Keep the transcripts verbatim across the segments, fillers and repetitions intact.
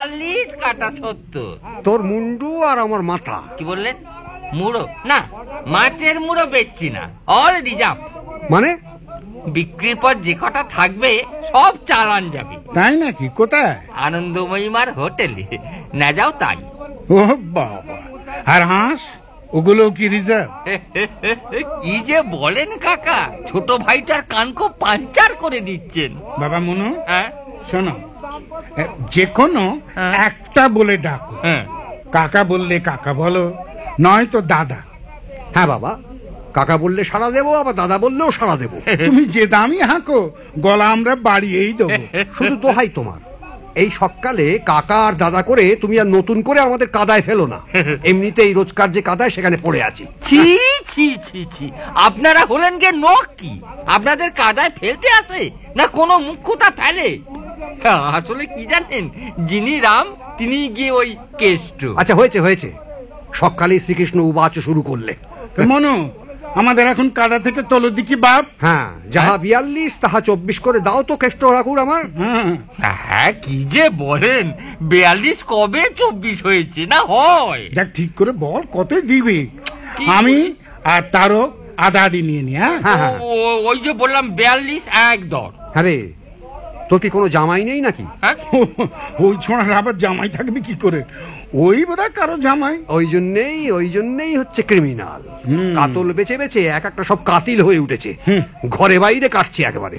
বিয়াল্লিশ কাটা সত্তর। তোর মুন্ডু আর আমার মাথা। কি বললেন? মুড়ো না, মাছের মুড়ো বেচছি না, অল রিজার্ভ। মানে বিক্রির পর যে কটা থাকবে সব চালান যাবে। তাই নাকি? কোথায়? আনন্দময়ীমার হোটেলে। না যাও তাই। ও বাবা, আর হাঁস ওগুলো কি রিজার্ভ? কি যে বলেন কাকা, ছোট ভাইটার কানকো পাঞ্চার করে দিচ্ছেন। বাবা মনু, হ্যাঁ শোনো, যে কোনো একটা বলে ডাকো। হ্যাঁ, কাকা বললে কাকা বলো, নয় তো দাদা। হ্যাঁ বাবা, কাকা বললে সাড়া দেবো, আবার দাদা বললেও সাড়া দেবো। তুমি যে দামই হাঁকো, গলা আমরা বাড়িয়েই দেবো। শুধু দোহাই তোমার, এই সকালে কাকা আর দাদা করে তুমি আর নতুন করে আমাদের কাদায় ফেলো না। এমনিতেই রোজকার যে কাদায় সেখানে পড়ে আছি। ছি ছি ছি ছি, আপনারা হলেন গে নখ কি? আপনাদের কাদায় ফেলতে আসে না কোনো মুখ্যতা ফেলে? আসলে কি জানেন, যিনি রাম তিনি গিয়ে ওই কেষ্ট। আচ্ছা হয়েছে হয়েছে, সকালে শ্রীকৃষ্ণ উবাচ শুরু করলে। মনু, আমাদের এখন কাদা থেকে তোলো দিকি বাপ। হ্যাঁ, যাহা বিয়াল্লিশ তাহা চব্বিশ করে দাও তো কেষ্ট ঠাকুর আমার। হ্যাঁ, কি যে বলেন, বিয়াল্লিশ কবে চব্বিশ হয়েছে না হয়? যাক ঠিক করে বল, কত দিবি? আমি আর তারও আধা আধি নিয়ে নি। হ্যাঁ, ওই যে বললাম বিয়াল্লিশ এক দর। আরে তোর কি কোনো জামাই নেই নাকি? ওই ছোঁড়ার আবার জামাই থাকবে কি করে? ওই বোধহয় কারো জামাই। ওই জন্যেই ওই জন্যেই হচ্ছে ক্রিমিনাল। কাতল বেচে বেচে এক একটা সব কাতিল হয়ে উঠেছে, ঘরে বাইরে কাটছে একেবারে।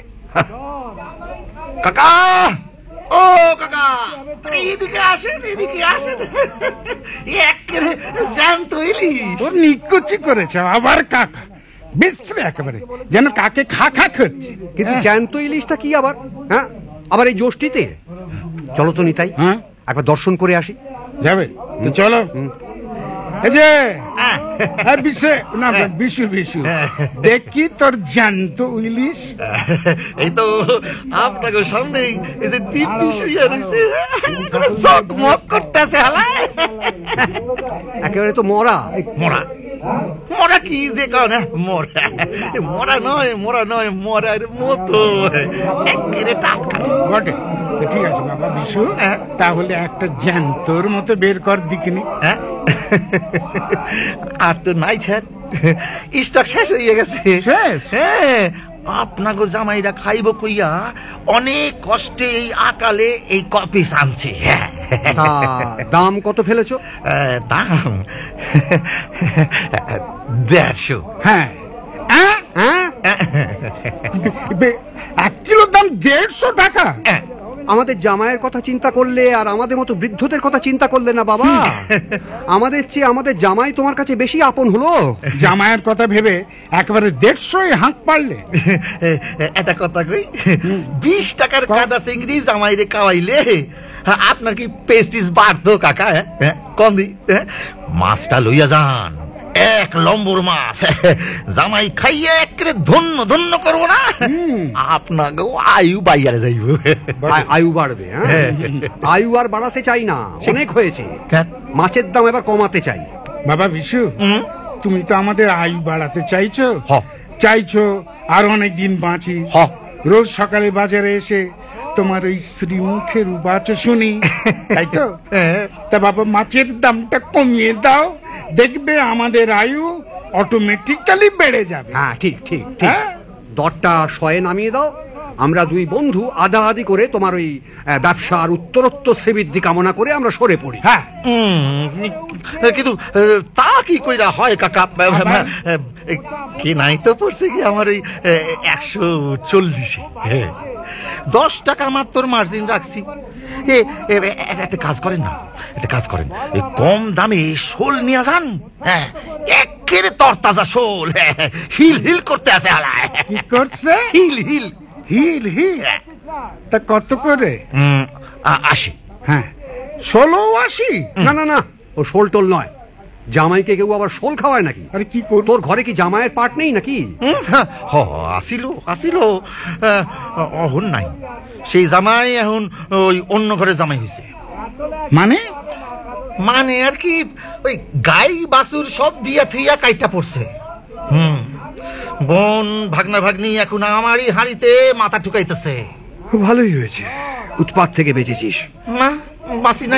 কাকা, ও কাকা, এদিকে আসেন, এদিকে আসেন। একেবারে জ্যান্ত ইলিশ। তোর নিকুচি করেছে আবার কাকা, বিশ্রে একেবারে যেন কাকে খা খা করছে। কিন্তু জ্যান্ত ইলিশটা কি আবার? হ্যাঁ, আবার এই জ্যৈষ্ঠীতে? চলো তো নিতাই, হ্যাঁ একবার দর্শন করে আসি। যাবে? চলো। এই যে বিশু না, বিশু বিশু দেখি তোর জ্যান্ত ইলিশ। এই তো আপনাকে সামনে এই যে দিব্যি শুয়ে রয়েছে, চকমক করতেছে। হালা একেবারে তো মরা। মরা মরা কি যে কারণে মরা? মরা নয়, মরা নয়, মরার মতো একেবারে টাটকা। বটে, ঠিক আছে বাবা বিশু, তাহলে একটা জ্যান্তর মতো বের কর দিকিনি। হ্যাঁ, আর তো নাই স্যার, স্টক শেষ হয়ে গেছে। শেষ? হ্যাঁ, আপনাকে জামাইরা খাইব কইয়া অনেক কষ্টে এই আকালে এই কপি আনছে। দাম কত ফেলেছো? দাম দেড়শো। হ্যাঁ, এক কিলো দাম দেড়শো টাকা? আমাদের জামাইয়ের কথা চিন্তা করলে আর আমাদের মতো বৃদ্ধদের কথা চিন্তা করলে না বাবা। আমাদের চেয়ে আমাদের জামাই তোমার কাছে বেশি আপন হলো। জামাইয়ের কথা ভেবে একেবারে দেড়শোই হাঁক পারলে। এটা কথা কই, বিশ টাকার কাদা চিংড়ি জামাইরে খাওয়াইলে আপনার কি পেস্টিস বাড়তো কাকা? কম দি, মাছটা লইয়া যান, এক লম্বর মাছ জামাই খাইয়ে একেবারে ধন্য ধন্য করবো না, আপনাকে আয়ু বাইয়ারে যাইব। আয়ু বাড়বে? আয়ু আর বাড়াতে চাই না, অনেক হয়েছে। মাছের দাম এবার কমাতে চাই। বাবা বিশু, তুমি তো আমাদের আয়ু বাড়াতে চাইছো, চাইছো আর অনেক দিন বাঁচি। রোজ সকালে বাজারে এসে তোমার ওই শ্রীমুখের উবাচ শুনি, তাই তো? তা বাবা মাছের দামটা কমিয়ে দাও, দেখবে আমাদের আয়ু অটোমেটিক্যালি বেড়ে যাবে। হ্যাঁ ঠিক ঠিক ঠিক, দরটা শয়ে নামিয়ে দাও। আমরা দুই বন্ধু আধা আধি করে তোমার ওই ব্যবসার উত্তরোত্তর শ্রীবৃদ্ধি কামনা করে আমরা সরে পড়ি। হ্যাঁ, কিন্তু তা কি কইরা হয় কাকা? কি নাই তো পড়ছে কি আমার ওই একশো চল্লিশে, দশ টাকা মাত্র মার্জিন রাখছি। একটা কাজ করেন না, একটা কাজ করেন, কম দামে শোল নিয়ে যান। হ্যাঁ, একেবারে তরতাজা শোল, হিল হিল করতে আছে। হালায় কি করছে? Hill hill hill hill. তা কত করে? আশি। হ্যাঁ, ষোলো আশি? না না না, ও শোল টোল নয়। জামাইকে কেউ আবার শোল খাওয়ায় নাকি? আরে কি কর, তোর ঘরে কি জামাইয়ের পাট নেই নাকি? আসিল আসিল, অহন নাই। সেই জামাই এখন ওই অন্য ঘরে জামাই হয়েছে। মানে? মানে আর কি, ওই গাই বাছুর সব দিয়া থইয়া কাইটা পড়ছে। হুম, বোন ভাগনা ভাগ্নি এখন আমারই হাড়িতে মাথা ঠুকাইতেছে। ভালোই হয়েছে, উৎপাত থেকে বেঁচেছিস। না, বাঁচি না।